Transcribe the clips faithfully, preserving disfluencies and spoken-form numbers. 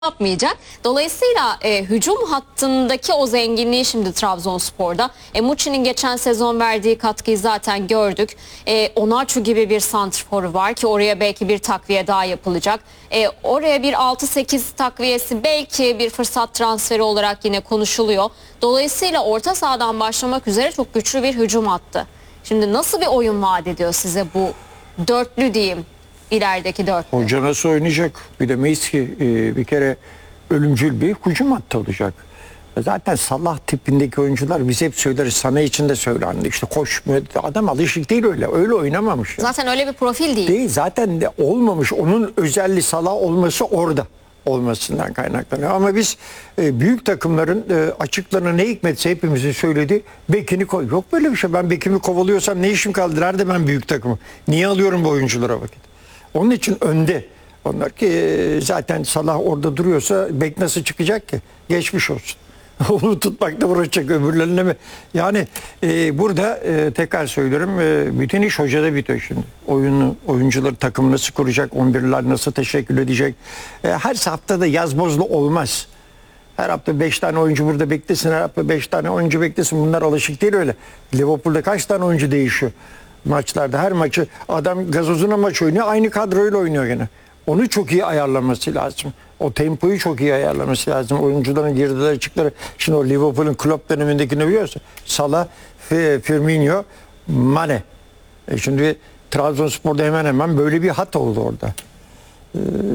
yapmayacak. Dolayısıyla e, hücum hattındaki o zenginliği şimdi Trabzonspor'da. E, Muçi'nin geçen sezon verdiği katkıyı zaten gördük. E, Onaçu gibi bir santrforu var ki oraya belki bir takviye daha yapılacak. E, oraya bir altı sekiz takviyesi belki bir fırsat transferi olarak yine konuşuluyor. Dolayısıyla orta sahadan başlamak üzere çok güçlü bir hücum hattı. Şimdi nasıl bir oyun vaat ediyor size bu dörtlü diyeyim? İlerideki dörtlü. Hoca nasıl oynayacak bilemeyiz ki. Ee, bir kere ölümcül bir hücum hattı olacak. Zaten Salah tipindeki oyuncular biz hep söyleriz. Sana için de söylendi. İşte koşmuyor. Adam alışık değil öyle. Öyle oynamamış. Ya. Zaten öyle bir profil değil. Değil. Zaten de olmamış. Onun özelliği Salah olması orada olmasından kaynaklanıyor. Ama biz e, büyük takımların e, açıklarına ne hikmetse hepimizin söylediği bekini koy. Yok böyle bir şey. Ben bekimi kovalıyorsam ne işim kaldı? Nerede ben büyük takımı? Niye alıyorum bu oyunculara vakit? Onun için önde. Onlar ki zaten Salah orada duruyorsa bek nasıl çıkacak ki? Geçmiş olsun. Onu tutmakta uğraşacak öbürlerine mi? Yani e, burada e, tekrar söylüyorum e, bütün iş hocada bitiyor şimdi. Oyunu, oyuncuları takım nasıl kuracak? on birler nasıl teşekkür edecek? E, her hafta da yaz bozlu olmaz. Her hafta beş tane oyuncu burada beklesin. Her hafta beş tane oyuncu beklesin. Bunlar alışık değil öyle. Liverpool'da kaç tane oyuncu değişiyor? Maçlarda her maçı adam gazozuna maç oynuyor. Aynı kadroyla oynuyor gene. Onu çok iyi ayarlaması lazım. O tempoyu çok iyi ayarlaması lazım. Oyuncuların girdiler çıktıları. Şimdi o Liverpool'un Klopp dönemindekini biliyorsun. Salah, Firmino, Mane. E şimdi Trabzonspor'da hemen hemen böyle bir hat oldu orada. Ee,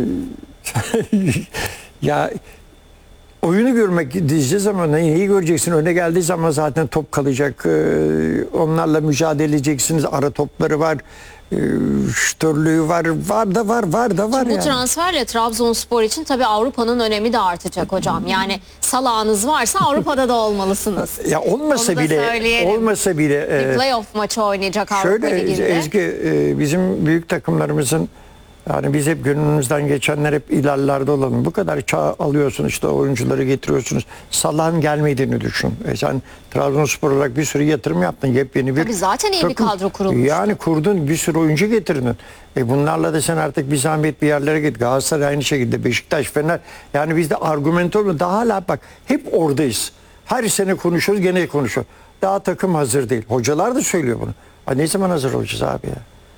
ya oyunu görmek diyeceğiz ama neyi göreceksin? Öne geldiği zaman zaten top kalacak. Ee, onlarla mücadele edeceksiniz. Ara topları var. Ee, şütörlüğü var. Var da var. Var da var. Şimdi bu yani. transferle Trabzonspor için tabii Avrupa'nın önemi de artacak hocam. Yani Salah'ınız varsa Avrupa'da da olmalısınız. Ya olmasa bile olmasa bile bir playoff maçı oynayacak Avrupa şöyle, Ligi'nde. Ezgi e, bizim büyük takımlarımızın yani biz hep gönlümüzden geçenler hep ilerlerde olalım. Bu kadar çağ alıyorsun işte oyuncuları getiriyorsunuz. Salah'ın gelmediğini düşün. E sen Trabzonspor olarak bir sürü yatırım yaptın. Yepyeni bir Tabii zaten iyi takım. bir kadro kurulmuş. Yani kurdun bir sürü oyuncu getirdin. E bunlarla da sen artık bir zahmet bir yerlere git. Galatasaray aynı şekilde. Beşiktaş, Fener. Yani bizde argümente olmuyor. Daha hala bak hep oradayız. Her sene konuşuyoruz gene konuşuyoruz. Daha takım hazır değil. Hocalar da söylüyor bunu. Ha, ne zaman hazır olacağız abi ya?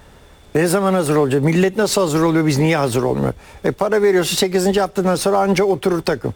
Ne zaman hazır olacak? Millet nasıl hazır oluyor? Biz niye hazır olmuyor? E para veriyorsun sekizinci haftadan sonra anca oturur takım.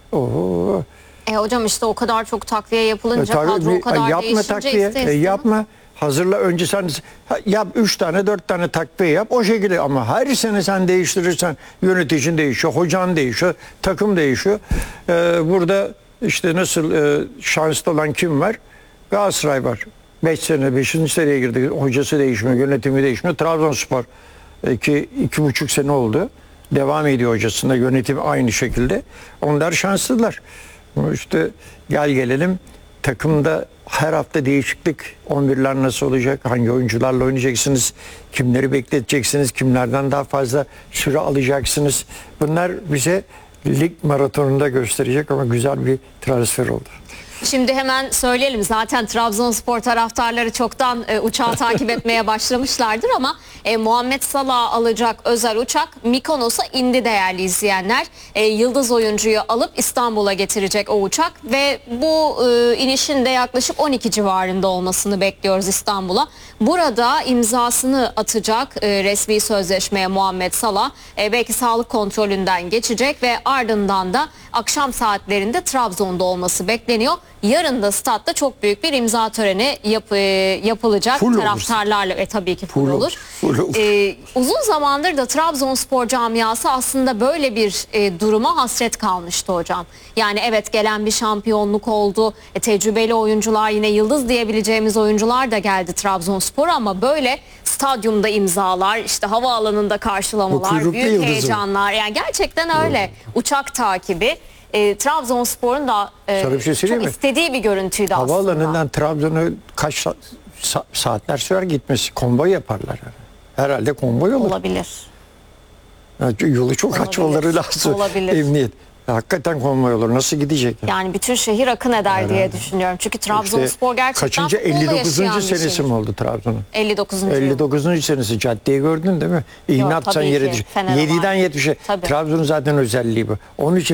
Oo. E hocam işte o kadar çok takviye yapılınca E, tabii, kadro o kadar yapma değişince takviye. E, yapma. Hazırla önce sen yap üç tane dört tane takviye yap o şekilde ama her sene sen değiştirirsen yöneticin değişiyor, hocan değişiyor, takım değişiyor. Ee, burada işte nasıl e, şanslı olan kim var? Galatasaray var. beş sene, beşinci seneye girdi. Hocası değişmiyor, yönetimi değişmiyor. Trabzonspor iki, iki buçuk sene oldu. Devam ediyor hocasında, yönetim aynı şekilde. Onlar şanslılar. İşte gel gelelim takımda her hafta değişiklik. on birler nasıl olacak? Hangi oyuncularla oynayacaksınız? Kimleri bekleteceksiniz? Kimlerden daha fazla süre alacaksınız? Bunlar bize lig maratonunda gösterecek ama güzel bir transfer oldu. Şimdi hemen söyleyelim zaten Trabzonspor taraftarları çoktan e, uçağı takip etmeye başlamışlardır ama e, Muhammed Salah alacak özel uçak Mikonos'a indi değerli izleyenler. E, yıldız oyuncuyu alıp İstanbul'a getirecek o uçak ve bu e, inişin de yaklaşık on iki civarında olmasını bekliyoruz İstanbul'a. Burada imzasını atacak e, resmi sözleşmeye Muhammed Salah e, belki sağlık kontrolünden geçecek ve ardından da akşam saatlerinde Trabzon'da olması bekleniyor. Yarın da statta çok büyük bir imza töreni yap, e, yapılacak full taraftarlarla ve tabii ki full, full olur. Full olur. Ee, uzun zamandır da Trabzonspor camiası aslında böyle bir e, duruma hasret kalmıştı hocam. Yani evet gelen bir şampiyonluk oldu. E, tecrübeli oyuncular yine yıldız diyebileceğimiz oyuncular da geldi Trabzonspor ama böyle stadyumda imzalar, işte havaalanında karşılamalar, büyük yıldızı. heyecanlar. Yani gerçekten öyle. Uçak takibi. E, Trabzonspor'un da e, bir şey çok mi? istediği bir görüntüydü aslında. Havaalanından Trabzon'a kaç sa sa saatler sürer gitmesi? Konvoy yaparlar. Herhalde konvoy olur. Olabilir. Yani yolu çok Olabilir. açmaları lazım. Olabilir. Emniyet. Hakikaten konvoy olur. Nasıl gidecek? ya? Yani bütün şehir akın eder diye düşünüyorum. Çünkü Trabzonspor İşte gerçekten kaçıncı futbolla elli dokuzuncu yaşayan bir senesi şehir. mi oldu Trabzon'un? elli dokuzuncu elli dokuzuncu senesi caddeyi gördün değil mi? İğne Yok, atsan tabii yere ki. düş. Fener yediden var. yetmişe. Tabii. Trabzon'un zaten özelliği bu. Onun için